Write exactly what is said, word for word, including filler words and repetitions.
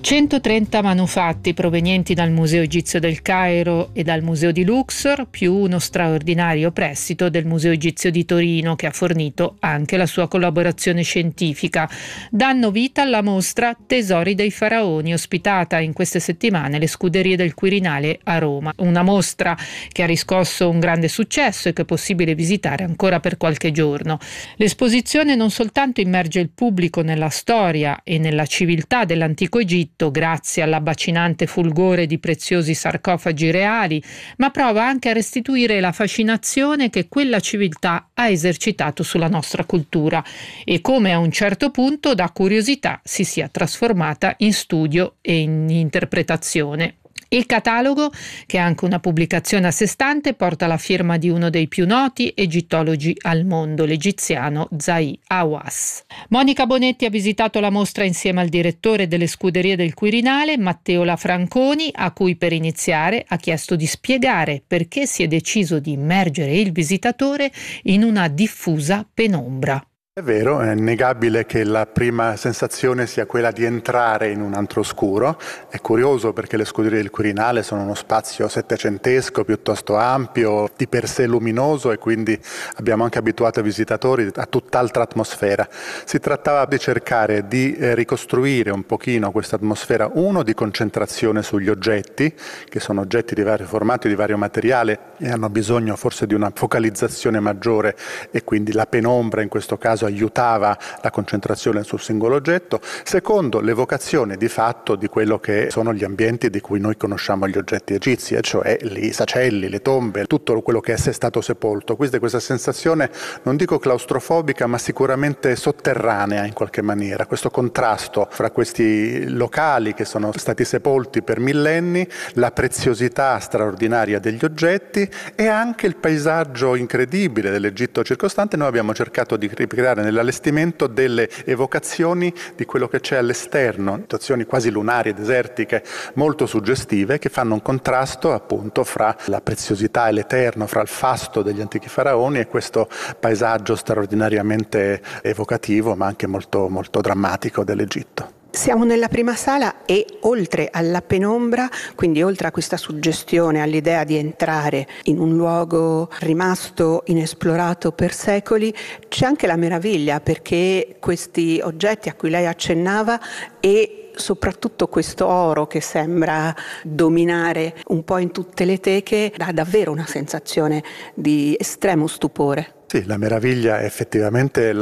centotrenta manufatti provenienti dal Museo Egizio del Cairo e dal Museo di Luxor, più uno straordinario prestito del Museo Egizio di Torino, che ha fornito anche la sua collaborazione scientifica, danno vita alla mostra Tesori dei Faraoni, ospitata in queste settimane alle Scuderie del Quirinale a Roma. Una mostra che ha riscosso un grande successo e che è possibile visitare ancora per qualche giorno. L'esposizione non soltanto immerge il pubblico nella storia e nella civiltà dell'antico Egitto, grazie all'abbacinante fulgore di preziosi sarcofagi reali, ma prova anche a restituire la fascinazione che quella civiltà ha esercitato sulla nostra cultura e come a un certo punto da curiosità si sia trasformata in studio e in interpretazione. Il catalogo, che è anche una pubblicazione a sé stante, porta la firma di uno dei più noti egittologi al mondo, l'egiziano Zahi Hawass. Monica Bonetti ha visitato la mostra insieme al direttore delle Scuderie del Quirinale, Matteo Lafranconi, a cui per iniziare ha chiesto di spiegare perché si è deciso di immergere il visitatore in una diffusa penombra. È vero, è innegabile che la prima sensazione sia quella di entrare in un antro oscuro. È curioso perché le Scuderie del Quirinale sono uno spazio settecentesco, piuttosto ampio, di per sé luminoso, e quindi abbiamo anche abituato i visitatori a tutt'altra atmosfera. Si trattava di cercare di ricostruire un pochino questa atmosfera, uno, di concentrazione sugli oggetti, che sono oggetti di vario formato, di vario materiale e hanno bisogno forse di una focalizzazione maggiore, e quindi la penombra in questo caso aiutava la concentrazione sul singolo oggetto. Secondo, l'evocazione di fatto di quello che sono gli ambienti di cui noi conosciamo gli oggetti egizi, e cioè i sacelli, le tombe, tutto quello che è stato sepolto. Quindi questa sensazione, non dico claustrofobica, ma sicuramente sotterranea in qualche maniera, questo contrasto fra questi locali che sono stati sepolti per millenni, la preziosità straordinaria degli oggetti e anche il paesaggio incredibile dell'Egitto circostante. Noi abbiamo cercato di ricreare nell'allestimento delle evocazioni di quello che c'è all'esterno, situazioni quasi lunari e desertiche molto suggestive, che fanno un contrasto appunto fra la preziosità e l'eterno, fra il fasto degli antichi faraoni e questo paesaggio straordinariamente evocativo ma anche molto, molto drammatico dell'Egitto. Siamo nella prima sala e oltre alla penombra, quindi oltre a questa suggestione, all'idea di entrare in un luogo rimasto inesplorato per secoli, c'è anche la meraviglia, perché questi oggetti a cui lei accennava e soprattutto questo oro che sembra dominare un po' in tutte le teche dà davvero una sensazione di estremo stupore. Sì, la meraviglia è effettivamente